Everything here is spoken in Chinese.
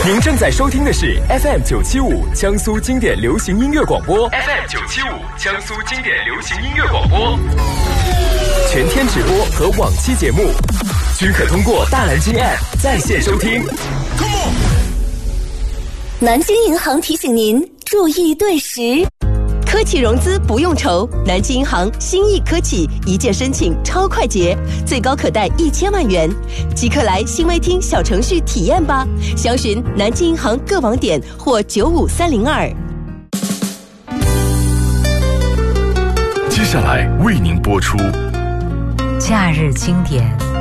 您正在收听的是 FM975 江苏经典流行音乐广播 ，FM975 江苏经典流行音乐广播，全天直播和往期节目均可通过大蓝鲸 App 在线收听。 南京银行提醒您注意对时。科企融资不用愁，南京银行新意科企一键申请超快捷，最高可贷1000万元，即刻来新微厅小程序体验吧。详询南京银行各网点或95302。 接下来为您播出假日经典